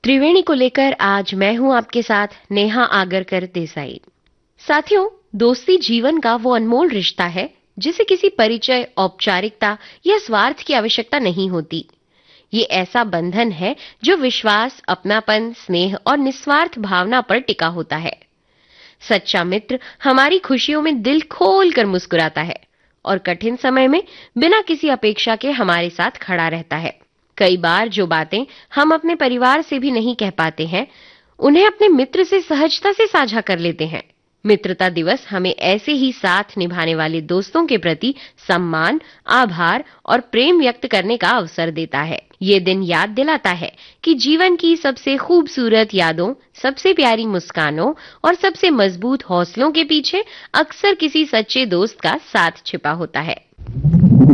त्रिवेणी को लेकर आज मैं हूं आपके साथ नेहा आगरकर देसाई। साथियों, दोस्ती जीवन का वो अनमोल रिश्ता है जिसे किसी परिचय, औपचारिकता या स्वार्थ की आवश्यकता नहीं होती। ये ऐसा बंधन है जो विश्वास, अपनापन, स्नेह और निस्वार्थ भावना पर टिका होता है। सच्चा मित्र हमारी खुशियों में दिल खोल कर मुस्कुराता है और कठिन समय में बिना किसी अपेक्षा के हमारे साथ खड़ा रहता है। कई बार जो बातें हम अपने परिवार से भी नहीं कह पाते हैं, उन्हें अपने मित्र से सहजता से साझा कर लेते हैं। मित्रता दिवस हमें ऐसे ही साथ निभाने वाले दोस्तों के प्रति सम्मान, आभार और प्रेम व्यक्त करने का अवसर देता है। ये दिन याद दिलाता है कि जीवन की सबसे खूबसूरत यादों, सबसे प्यारी मुस्कानों और सबसे मजबूत हौसलों के पीछे अक्सर किसी सच्चे दोस्त का साथ छिपा होता है।